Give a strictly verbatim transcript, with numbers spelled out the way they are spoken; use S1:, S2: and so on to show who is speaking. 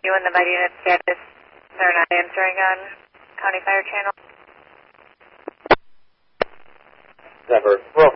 S1: you and the med unit status. They're not answering on County Fire Channel.
S2: Denver, Rural